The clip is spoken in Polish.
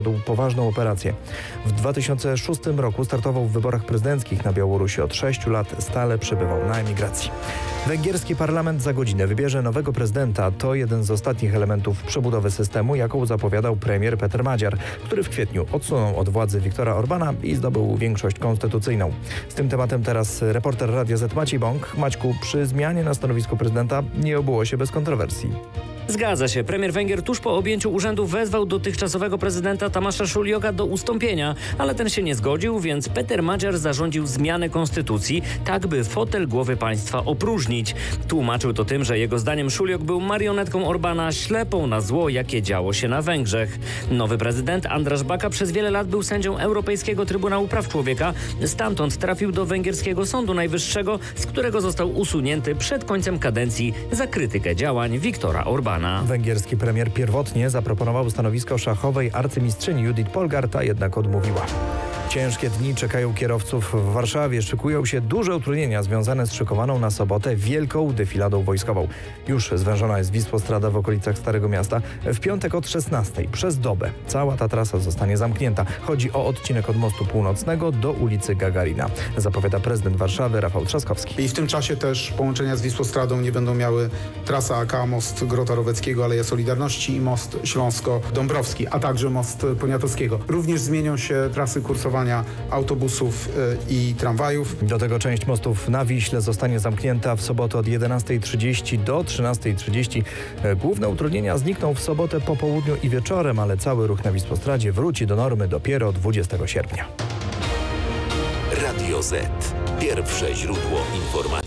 poważną operację. W 2006 roku startował w wyborach prezydenckich na Białorusi. Od 6 lat stale przebywał na emigracji. Węgierski parlament za godzinę wybierze nowego prezydenta. To jeden z ostatnich elementów przebudowy systemu, jaką zapowiadał premier Peter Magyar, który w kwietniu odsunął od władzy Viktora Orbana i zdobył większość konstytucyjną. Z tym tematem teraz reporter Radia Z Maciej Bąk. Maćku, przy zmianie na stanowisku prezydenta nie obyło się bez kontrowersji. Zgadza się. Premier Węgier tuż po objęciu urzędu wezwał dotychczasowego prezydenta Tamasza Szuljoka do ustąpienia, ale ten się nie zgodził, więc Peter Magyar zarządził zmianę konstytucji, tak by fotel głowy państwa opróżnić. Tłumaczył to tym, że jego zdaniem Szuljok był marionetką Orbana, ślepą na zło, jakie działo się na Węgrzech. Nowy prezydent András Baka przez wiele lat był sędzią Europejskiego Trybunału Praw Człowieka. Stamtąd trafił do węgierskiego Sądu Najwyższego, z którego został usunięty przed końcem kadencji za krytykę działań Viktora Orbana. Węgierski premier pierwotnie zaproponował stanowisko szachowej arcymistrzyni Judith Polgar, ta jednak odmówiła. Ciężkie dni czekają kierowców w Warszawie. Szykują się duże utrudnienia związane z szykowaną na sobotę wielką defiladą wojskową. Już zwężona jest Wisłostrada w okolicach Starego Miasta. W piątek od 16 przez dobę cała ta trasa zostanie zamknięta. Chodzi o odcinek od Mostu Północnego do ulicy Gagarina. Zapowiada prezydent Warszawy Rafał Trzaskowski. I w tym czasie też połączenia z Wisłostradą nie będą miały trasa AK, most Grota Roweckiego, Aleja Solidarności i most Śląsko-Dąbrowski, a także most Poniatowskiego. Również zmienią się trasy kursowania autobusów i tramwajów. Do tego część mostów na Wiśle zostanie zamknięta w sobotę od 11:30 do 13:30. Główne utrudnienia znikną w sobotę po południu i wieczorem, ale cały ruch na Wisłostradzie wróci do normy dopiero 20 sierpnia. Radio Z. Pierwsze źródło informacji.